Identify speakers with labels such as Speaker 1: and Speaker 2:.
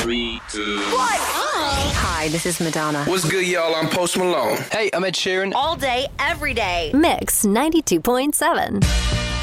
Speaker 1: 3, 2.
Speaker 2: Hi, this is Madonna.
Speaker 3: What's good, y'all? I'm Post Malone.
Speaker 4: Hey, I'm Ed Sheeran.
Speaker 5: All day, every day.
Speaker 6: Mix 92.7.